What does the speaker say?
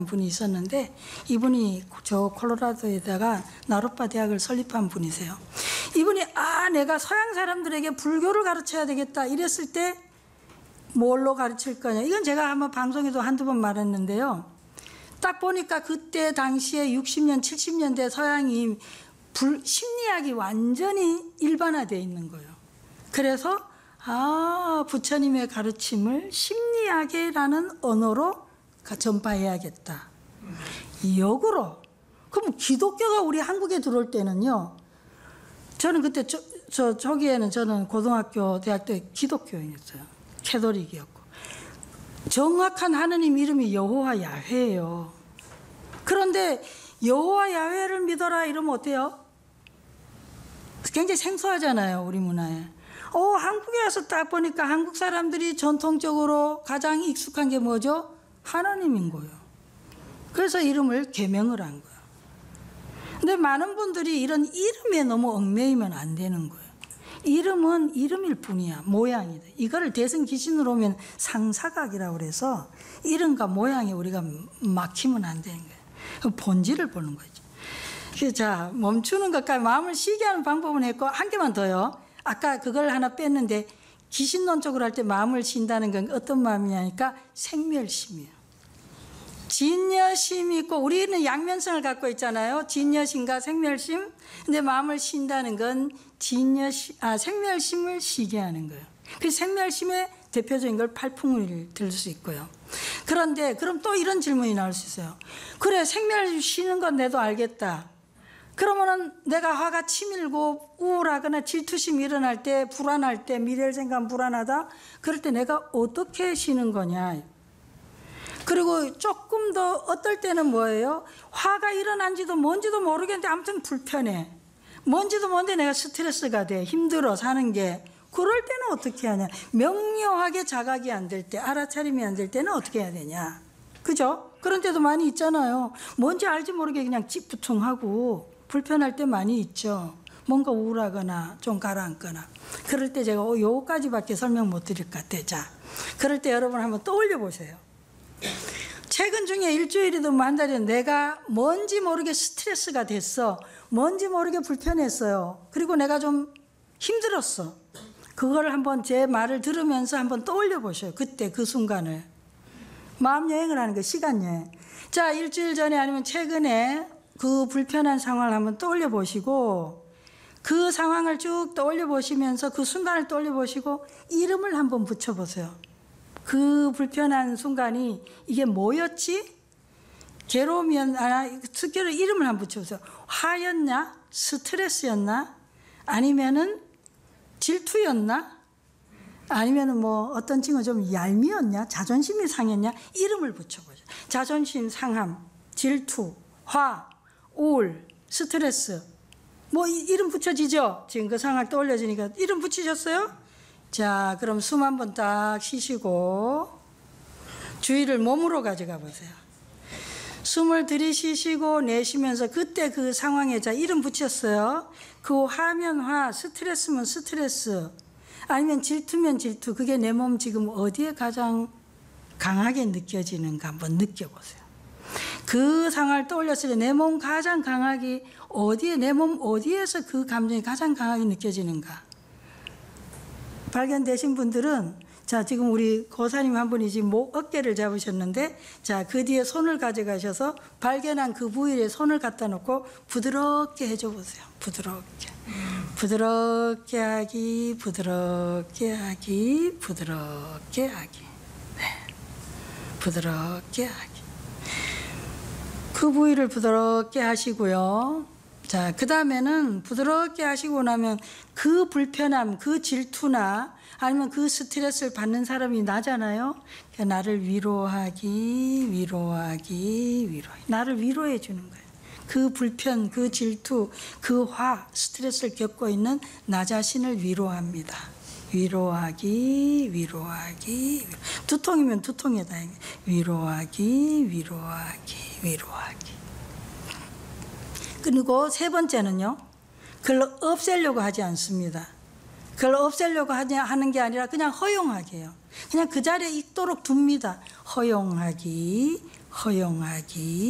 분이 있었는데 이분이 저 콜로라도에다가 나로파 대학을 설립한 분이세요. 이분이 내가 서양 사람들에게 불교를 가르쳐야 되겠다 이랬을 때 뭘로 가르칠 거냐. 이건 제가 한번 방송에도 한두 번 말했는데요. 딱 보니까 그때 당시에 60년 70년대 서양이 심리학이 완전히 일반화되어 있는 거예요. 그래서 부처님의 가르침을 심리학이라는 언어로 전파해야겠다. 역으로. 그럼 기독교가 우리 한국에 들어올 때는요. 저는 그때 저기에는 저는 고등학교 대학 때 기독교인이었어요. 캐톨릭이었고. 정확한 하느님 이름이 여호와 야훼예요. 그런데 여호와 야훼를 믿어라 이러면 어때요? 굉장히 생소하잖아요, 우리 문화에. 한국에 와서 딱 보니까 한국 사람들이 전통적으로 가장 익숙한 게 뭐죠? 하나님인 거예요. 그래서 이름을 계명을 한 거예요. 근데 많은 분들이 이런 이름에 너무 얽매이면 안 되는 거예요. 이름은 이름일 뿐이야. 모양이다. 이거를 대승 기신으로 오면 상사각이라고 그래서 이름과 모양에 우리가 막히면 안 되는 거예요. 본질을 보는 거죠. 자, 멈추는 것까지 마음을 쉬게 하는 방법은 했고, 한 개만 더요. 아까 그걸 하나 뺐는데 기신론적으로 할 때 마음을 쉰다는 건 어떤 마음이냐니까 생멸심이에요. 진여심이 있고 우리는 양면성을 갖고 있잖아요. 진여심과 생멸심. 근데 마음을 쉰다는 건 생멸심을 쉬게 하는 거예요. 그 생멸심의 대표적인 걸 팔풍을 들 수 있고요. 그런데 그럼 또 이런 질문이 나올 수 있어요. 그래, 생멸 쉬는 건 내도 알겠다. 그러면은 내가 화가 치밀고 우울하거나 질투심이 일어날 때, 불안할 때, 미래를 생각하면 불안하다. 그럴 때 내가 어떻게 쉬는 거냐. 그리고 조금 더 어떨 때는 뭐예요? 화가 일어난지도 뭔지도 모르겠는데 아무튼 불편해. 뭔지도 뭔데 내가 스트레스가 돼. 힘들어 사는 게. 그럴 때는 어떻게 하냐. 명료하게 자각이 안 될 때, 알아차림이 안 될 때는 어떻게 해야 되냐. 그죠? 그런 때도 많이 있잖아요. 뭔지 알지 모르게 그냥 찌뿌퉁하고 불편할 때 많이 있죠. 뭔가 우울하거나 좀 가라앉거나. 그럴 때 제가 요거까지밖에 설명 못 드릴 것 같아요. 자, 그럴 때 여러분 한번 떠올려 보세요. 최근 중에 일주일이든 한 달이든 내가 뭔지 모르게 스트레스가 됐어. 뭔지 모르게 불편했어요. 그리고 내가 좀 힘들었어. 그걸 한번 제 말을 들으면서 한번 떠올려 보셔요. 그때 그 순간을. 마음 여행을 하는 거, 시간 여행. 자, 일주일 전에 아니면 최근에 그 불편한 상황을 한번 떠올려 보시고 그 상황을 쭉 떠올려 보시면서 그 순간을 떠올려 보시고 이름을 한번 붙여 보세요. 그 불편한 순간이 이게 뭐였지? 괴로움이었나? 특별히 이름을 한번 붙여보세요. 화였냐? 스트레스였나? 아니면은 질투였나? 아니면은 뭐 어떤 친구 좀 얄미웠냐? 자존심이 상했냐? 이름을 붙여보죠. 자존심 상함, 질투, 화, 우울, 스트레스. 뭐 이름 붙여지죠? 지금 그 상황 떠올려지니까. 이름 붙이셨어요? 자, 그럼 숨 한번 딱 쉬시고 주의를 몸으로 가져가 보세요. 숨을 들이쉬시고 내쉬면서 그때 그 상황에 자 이름 붙였어요. 그 화면 화, 스트레스면 스트레스, 아니면 질투면 질투. 그게 내 몸 지금 어디에 가장 강하게 느껴지는가 한번 느껴보세요. 그 상황을 떠올렸을 때 내 몸 가장 강하게 어디에, 내 몸 어디에서 그 감정이 가장 강하게 느껴지는가. 발견되신 분들은 자, 지금 우리 고사님 한 분이 지금 어깨를 잡으셨는데 자, 그 뒤에 손을 가져가셔서 발견한 그 부위에 손을 갖다 놓고 부드럽게 해줘 보세요. 부드럽게. 부드럽게 하기, 부드럽게 하기, 부드럽게 하기. 네. 부드럽게 하기. 그 부위를 부드럽게 하시고요. 자, 그 다음에는 부드럽게 하시고 나면 그 불편함, 그 질투나 아니면 그 스트레스를 받는 사람이 나잖아요. 그러니까 나를 위로하기, 위로하기, 위로하기. 나를 위로해 주는 거예요. 그 불편, 그 질투, 그 화, 스트레스를 겪고 있는 나 자신을 위로합니다. 위로하기, 위로하기, 두통이면 두통에다 위로하기, 위로하기, 위로하기. 그리고 세 번째는요, 그걸 없애려고 하지 않습니다. 그걸 없애려고 하는 게 아니라 그냥 허용하게 해요. 그냥 그 자리에 있도록 둡니다. 허용하기, 허용하기